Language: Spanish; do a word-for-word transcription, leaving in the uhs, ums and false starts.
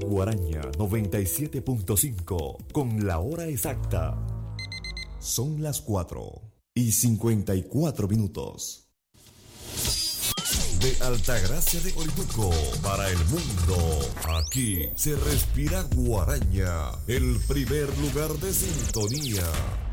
Guaraña noventa y siete punto cinco con la hora exacta. Son las cuatro y cincuenta y cuatro minutos. De Altagracia de Orituco para el mundo, aquí se respira Guaraña, el primer lugar de sintonía.